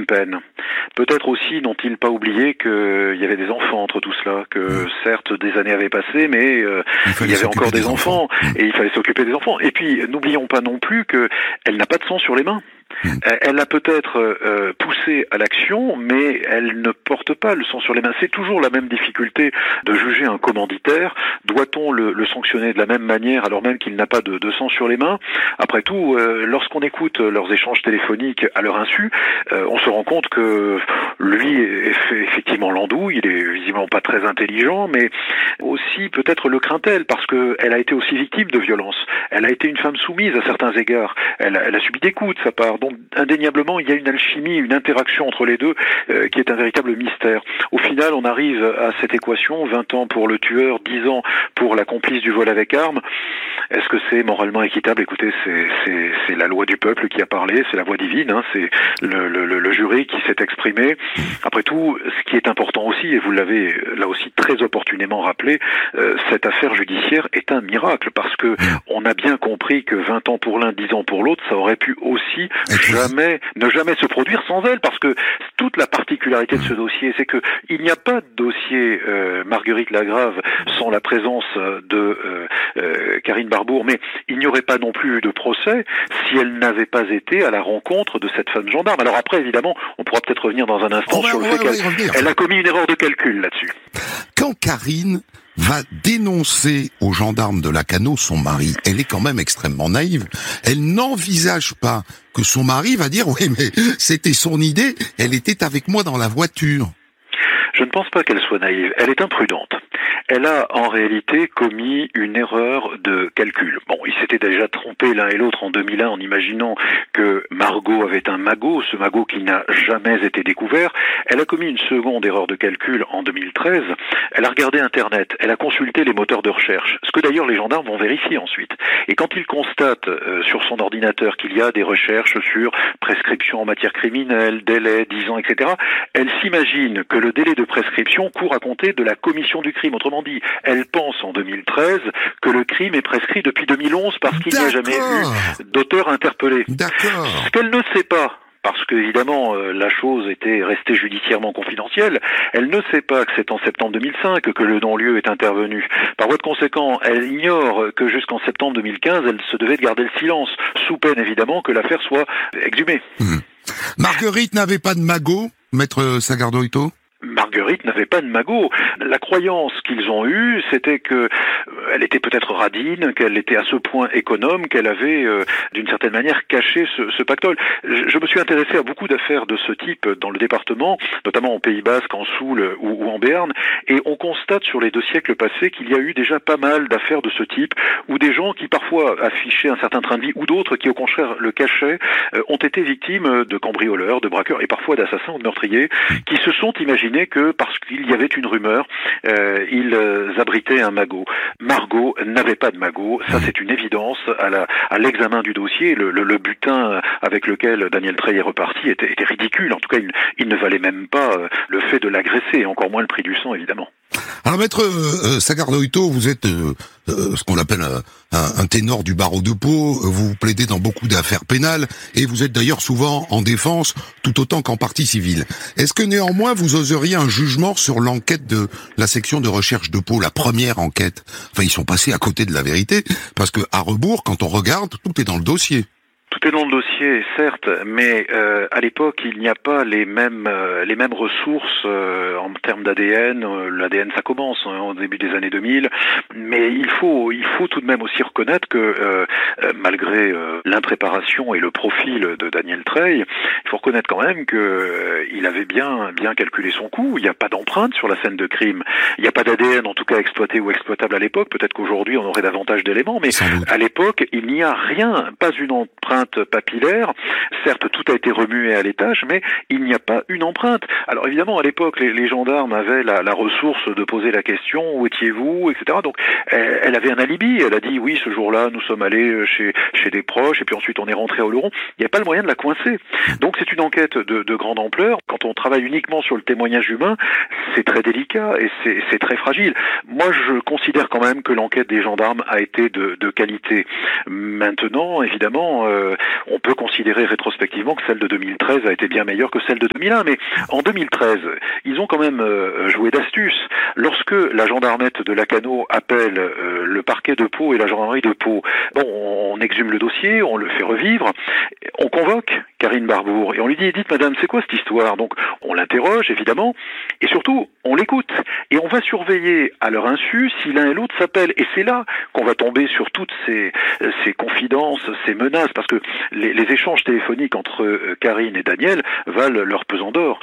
même peine. Peut-être aussi n'ont-ils pas oublié qu'il y avait des enfants entre tout cela, que certes des années avaient passé, mais il y avait encore des enfants et il fallait s'occuper des enfants. Et puis n'oublions pas non plus qu'elle n'a pas de sang sur les mains. Elle a peut-être poussé à l'action, mais elle ne porte pas le sang sur les mains. C'est toujours la même difficulté de juger un commanditaire. Doit-on le sanctionner de la même manière alors même qu'il n'a pas de sang sur les mains? Après tout, lorsqu'on écoute leurs échanges téléphoniques à leur insu, on se rend compte que lui est effectivement l'andouille, il est visiblement pas très intelligent, mais aussi peut-être le craint-elle parce qu'elle a été aussi victime de violences. Elle a été une femme soumise à certains égards. Elle a subi des coups de sa part. Donc indéniablement, il y a une alchimie, une interaction entre les deux qui est un véritable mystère. Au final, on arrive à cette équation, 20 ans pour le tueur, 10 ans pour la complice du vol avec arme. Est-ce que c'est moralement équitable? Écoutez, c'est la loi du peuple qui a parlé, c'est la voix divine, hein, c'est le jury qui s'est exprimé. Après tout, ce qui est important aussi, et vous l'avez là aussi très opportunément rappelé, cette affaire judiciaire est un miracle parce que on a bien compris que 20 ans pour l'un, 10 ans pour l'autre, ça aurait pu aussi ne jamais se produire sans elle, parce que toute la particularité de ce dossier, c'est que il n'y a pas de dossier Marguerite Lagrave sans la présence de Karine Barbour, mais il n'y aurait pas non plus de procès si elle n'avait pas été à la rencontre de cette femme gendarme. Alors après, évidemment, on pourra peut-être revenir dans un instant sur le fait qu'elle a commis une erreur de calcul là-dessus. Quand Karine va dénoncer aux gendarmes de Lacanau son mari, elle est quand même extrêmement naïve. Elle n'envisage pas que son mari va dire « Oui, mais c'était son idée, elle était avec moi dans la voiture ». Je ne pense pas qu'elle soit naïve. Elle est imprudente. Elle a en réalité commis une erreur de calcul. Bon, ils s'étaient déjà trompés l'un et l'autre en 2001 en imaginant que Margot avait un magot, ce magot qui n'a jamais été découvert. Elle a commis une seconde erreur de calcul en 2013. Elle a regardé Internet, elle a consulté les moteurs de recherche, ce que d'ailleurs les gendarmes vont vérifier ensuite. Et quand ils constatent sur son ordinateur qu'il y a des recherches sur prescription en matière criminelle, délai, 10 ans, etc., elle s'imagine que le délai de prescription court à compter de la commission du crime. Autrement dit, elle pense en 2013 que le crime est prescrit depuis 2011 parce qu'il n'y a jamais eu d'auteur interpellé. D'accord. Ce qu'elle ne sait pas, parce que évidemment la chose était restée judiciairement confidentielle, elle ne sait pas que c'est en septembre 2005 que le non-lieu est intervenu. Par voie de conséquent, elle ignore que jusqu'en septembre 2015, elle se devait de garder le silence, sous peine évidemment que l'affaire soit exhumée. Marguerite n'avait pas de magot, maître Sagardoito ? Marguerite n'avait pas de magot. La croyance qu'ils ont eue, c'était que elle était peut-être radine, qu'elle était à ce point économe, qu'elle avait, d'une certaine manière, caché ce pactole. Je me suis intéressé à beaucoup d'affaires de ce type dans le département, notamment au Pays Basque, en Soule ou en Béarn, et on constate sur les 2 siècles passés qu'il y a eu déjà pas mal d'affaires de ce type, où des gens qui parfois affichaient un certain train de vie, ou d'autres qui au contraire le cachaient, ont été victimes de cambrioleurs, de braqueurs, et parfois d'assassins ou de meurtriers, qui se sont imaginés que parce qu'il y avait une rumeur, ils abritaient un magot. Margot n'avait pas de magot, ça c'est une évidence à l'examen du dossier. Le butin avec lequel Daniel Trey est reparti était ridicule. En tout cas, il ne valait même pas le fait de l'agresser, et encore moins le prix du sang, évidemment. Alors, maître Sagardoito, vous êtes ce qu'on appelle un ténor du barreau de Pau. Vous plaidez dans beaucoup d'affaires pénales et vous êtes d'ailleurs souvent en défense, tout autant qu'en partie civile. Est-ce que néanmoins vous oseriez un jugement sur l'enquête de la section de recherche de Pau, la première enquête? Enfin, ils sont passés à côté de la vérité parce que à rebours, quand on regarde, tout est dans le dossier. Tout est dans le dossier, certes, mais à l'époque, il n'y a pas les mêmes ressources en termes d'ADN. L'ADN, ça commence au début des années 2000, mais il faut tout de même aussi reconnaître que malgré l'impréparation et le profil de Daniel Trey, il faut reconnaître quand même que il avait bien calculé son coup. Il n'y a pas d'empreinte sur la scène de crime. Il n'y a pas d'ADN, en tout cas exploité ou exploitable à l'époque. Peut-être qu'aujourd'hui, on aurait davantage d'éléments, mais à l'époque, il n'y a rien, pas une empreinte papillaire. Certes, tout a été remué à l'étage, mais il n'y a pas une empreinte. Alors évidemment, à l'époque, les gendarmes avaient la ressource de poser la question, où étiez-vous, etc. Donc, elle avait un alibi. Elle a dit, oui, ce jour-là, nous sommes allés chez des proches, et puis ensuite on est rentré à Oloron. Il n'y a pas le moyen de la coincer. Donc c'est une enquête de grande ampleur. Quand on travaille uniquement sur le témoignage humain, c'est très délicat et c'est très fragile. Moi, je considère quand même que l'enquête des gendarmes a été de qualité. Maintenant, évidemment, on peut considérer rétrospectivement que celle de 2013 a été bien meilleure que celle de 2001, mais en 2013, ils ont quand même joué d'astuce. Lorsque la gendarmette de Lacanau appelle le parquet de Pau et la gendarmerie de Pau, on exhume le dossier, on le fait revivre, on convoque Karine Barbour et on lui dit « Dites madame, c'est quoi cette histoire ?» Donc on l'interroge évidemment et surtout on l'écoute et on va surveiller à leur insu si l'un et l'autre s'appellent. Et c'est là qu'on va tomber sur toutes ces confidences, ces menaces, parce que les échanges téléphoniques entre Karine et Daniel valent leur pesant d'or.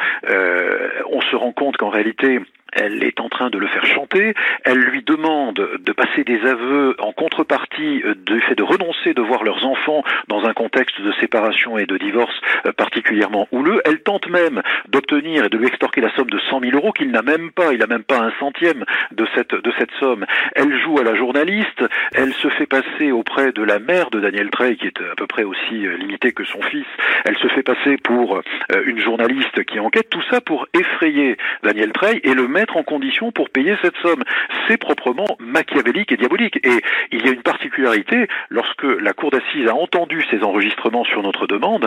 On se rend compte qu'en réalité, elle est en train de le faire chanter, elle lui demande de passer des aveux en contrepartie du fait de renoncer de voir leurs enfants dans un contexte de séparation et de divorce particulièrement houleux. Elle tente même d'obtenir et de lui extorquer la somme de 100 000 euros qu'il n'a même pas, il n'a même pas un centième de cette somme. Elle joue à la journaliste, elle se fait passer auprès de la mère de Daniel Trey, qui est à peu près aussi limitée que son fils, elle se fait passer pour une journaliste qui enquête, tout ça pour effrayer Daniel Trey et le mettre en condition pour payer cette somme. C'est proprement machiavélique et diabolique. Et il y a une particularité, lorsque la cour d'assises a entendu ces enregistrements sur notre demande,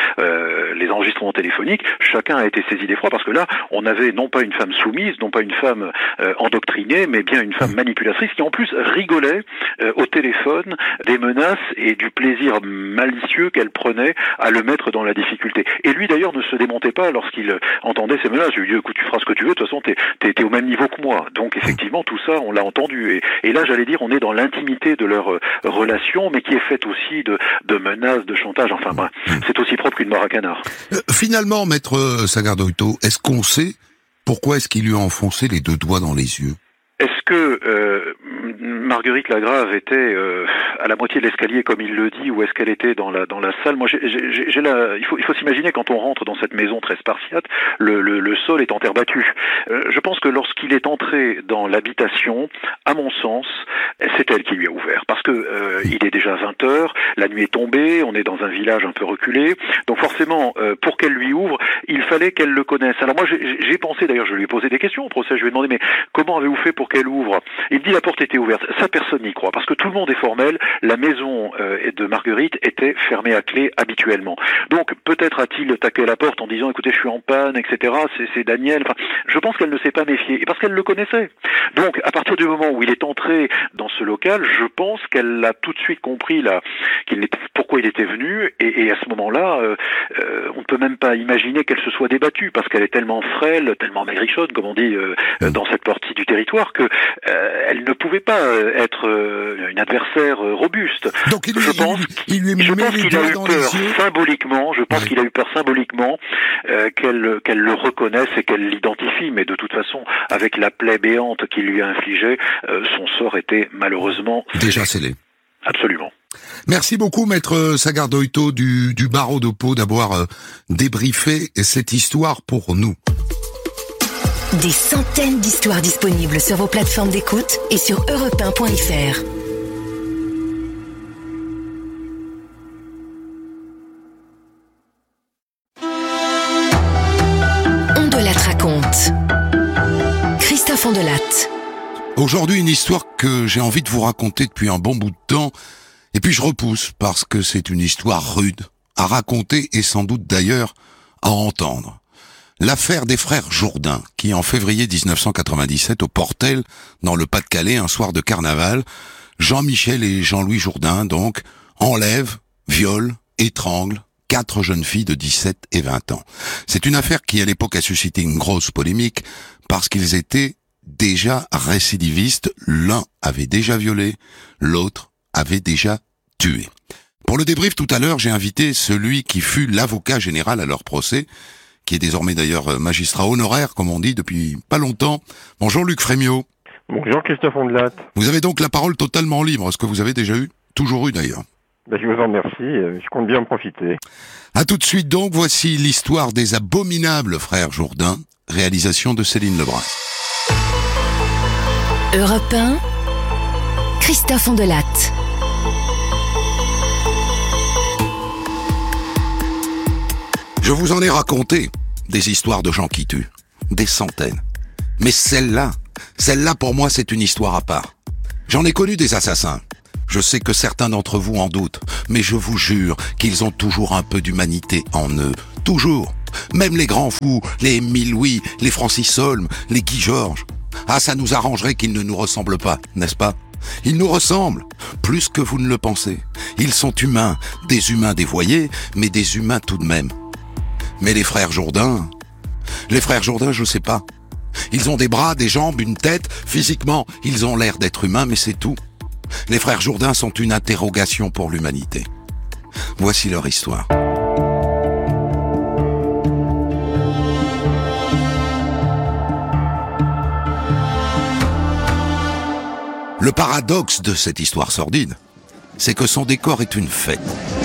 les enregistrements téléphoniques, chacun a été saisi d'effroi parce que là, on avait non pas une femme soumise, non pas une femme endoctrinée, mais bien une femme manipulatrice qui en plus rigolait au téléphone des menaces et du plaisir malicieux qu'elle prenait à le mettre dans la difficulté. Et lui d'ailleurs ne se démontait pas lorsqu'il entendait ces menaces. Je lui dis écoute, tu feras ce que tu veux, de toute façon t'es au même niveau que moi. Donc effectivement tout ça on l'a entendu. Et là j'allais dire on est dans l'intimité de leur relation, mais qui est faite aussi de menaces, de chantage. Enfin bref, c'est aussi propre qu'une mort à canard. Finalement, maître Sagardoito, est-ce qu'on sait pourquoi est-ce qu'il lui a enfoncé les deux doigts dans les yeux? Est-ce que Marguerite Lagrave était à la moitié de l'escalier comme il le dit, ou est-ce qu'elle était dans la salle? Moi, il faut s'imaginer quand on rentre dans cette maison très spartiate, le sol est en terre battue. Je pense que lorsqu'il est entré dans l'habitation, à mon sens, c'est elle qui lui a ouvert, parce que il est déjà 20h, la nuit est tombée, on est dans un village un peu reculé, donc forcément, pour qu'elle lui ouvre, il fallait qu'elle le connaisse. Alors moi, j'ai pensé, d'ailleurs, je lui ai posé des questions au procès, je lui ai demandé, mais comment avez-vous fait pour qu'elle ouvre? Il dit la porte était ouverte. Ça, personne n'y croit, parce que tout le monde est formel. La maison de Marguerite était fermée à clé habituellement. Donc peut-être a-t-il taqué à la porte en disant écoutez, je suis en panne, etc. C'est Daniel. Enfin, je pense qu'elle ne s'est pas méfiée, et parce qu'elle le connaissait. Donc à partir du moment où il est entré dans ce local, je pense qu'elle a tout de suite compris pourquoi il était venu, et à ce moment-là, on ne peut même pas imaginer qu'elle se soit débattue, parce qu'elle est tellement frêle, tellement maigrichonne, comme on dit dans cette partie du territoire, que elle ne pouvait pas être une adversaire robuste. Donc il lui met les doigts dans les yeux. Je pense qu'il a eu peur symboliquement qu'elle le reconnaisse et qu'elle l'identifie, mais de toute façon, avec la plaie béante qu'il lui a infligée, son sort était malheureusement déjà scellé. Absolument. Merci beaucoup, maître Sagardoito du barreau de Pau, d'avoir débriefé cette histoire pour nous. Des centaines d'histoires disponibles sur vos plateformes d'écoute et sur europe1.fr. On de la raconte. Christophe Ondelatte. Aujourd'hui, une histoire que j'ai envie de vous raconter depuis un bon bout de temps, et puis je repousse parce que c'est une histoire rude à raconter et sans doute d'ailleurs à entendre. L'affaire des frères Jourdain, qui en février 1997 au Portel, dans le Pas-de-Calais, un soir de carnaval, Jean-Michel et Jean-Louis Jourdain, donc, enlèvent, violent, étranglent 4 jeunes filles de 17 et 20 ans. C'est une affaire qui à l'époque a suscité une grosse polémique parce qu'ils étaient déjà récidivistes. L'un avait déjà violé, l'autre avait déjà tué. Pour le débrief tout à l'heure, j'ai invité celui qui fut l'avocat général à leur procès, qui est désormais d'ailleurs magistrat honoraire, comme on dit, depuis pas longtemps. Bonjour Luc Frémiot. Bonjour Christophe Ondelatte. Vous avez donc la parole totalement libre, ce que vous avez déjà eu, toujours eu d'ailleurs. Je vous en remercie, je compte bien en profiter. À tout de suite donc, voici l'histoire des abominables frères Jourdain, réalisation de Céline Lebrun. Europe 1, Christophe Ondelatte. Je vous en ai raconté des histoires de gens qui tuent, des centaines. Mais celle-là pour moi c'est une histoire à part. J'en ai connu des assassins. Je sais que certains d'entre vous en doutent, mais je vous jure qu'ils ont toujours un peu d'humanité en eux. Toujours. Même les grands fous, les Émile Louis, les Francis Holm, les Guy Georges. Ah, ça nous arrangerait qu'ils ne nous ressemblent pas, n'est-ce pas? Ils nous ressemblent, plus que vous ne le pensez. Ils sont humains dévoyés, mais des humains tout de même. Mais les frères Jourdain, je sais pas. Ils ont des bras, des jambes, une tête. Physiquement, ils ont l'air d'être humains, mais c'est tout. Les frères Jourdain sont une interrogation pour l'humanité. Voici leur histoire. Le paradoxe de cette histoire sordide, c'est que son décor est une fête.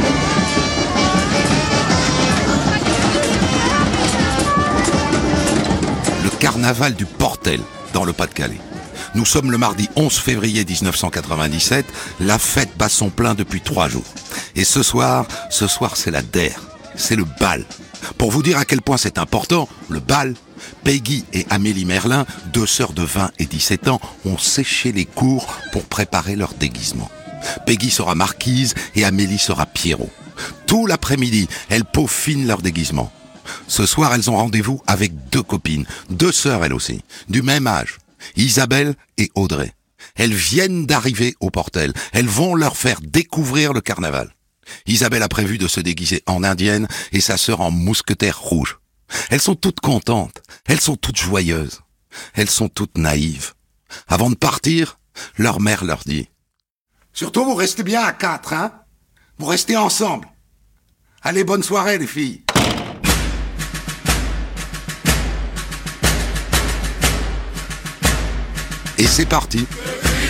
Le carnaval du Portel, dans le Pas-de-Calais. Nous sommes le mardi 11 février 1997, la fête bat son plein depuis 3 jours. Et ce soir c'est la DER, c'est le bal. Pour vous dire à quel point c'est important, le bal, Peggy et Amélie Merlin, 2 sœurs de 20 et 17 ans, ont séché les cours pour préparer leur déguisement. Peggy sera marquise et Amélie sera Pierrot. Tout l'après-midi, elles peaufinent leur déguisement. Ce soir, elles ont rendez-vous avec 2 copines, 2 sœurs elles aussi, du même âge, Isabelle et Audrey. Elles viennent d'arriver au Portel. Elles vont leur faire découvrir le carnaval. Isabelle a prévu de se déguiser en indienne et sa sœur en mousquetaire rouge. Elles sont toutes contentes, elles sont toutes joyeuses, elles sont toutes naïves. Avant de partir, leur mère leur dit « Surtout vous restez bien à 4, hein? Vous restez ensemble. Allez, bonne soirée les filles !» Et c'est parti.